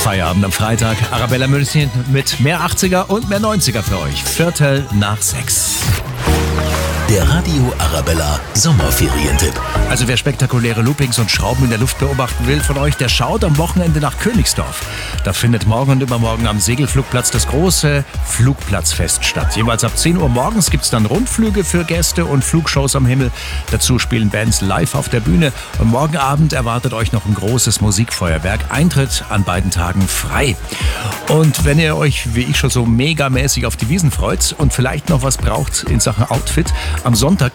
Feierabend am Freitag. Arabella München mit mehr 80er und mehr 90er für euch. 5:45. Der Radio Arabella Sommerferientipp. Also wer spektakuläre Loopings und Schrauben in der Luft beobachten will von euch, der schaut am Wochenende nach Königsdorf. Da findet morgen und übermorgen am Segelflugplatz das große Flugplatzfest statt. Jeweils ab 10 Uhr morgens gibt es dann Rundflüge für Gäste und Flugshows am Himmel. Dazu spielen Bands live auf der Bühne. Und morgen Abend erwartet euch noch ein großes Musikfeuerwerk. Eintritt an beiden Tagen frei. Und wenn ihr euch, wie ich, schon so megamäßig auf die Wiesn freut und vielleicht noch was braucht in Sachen Outfit, am Sonntag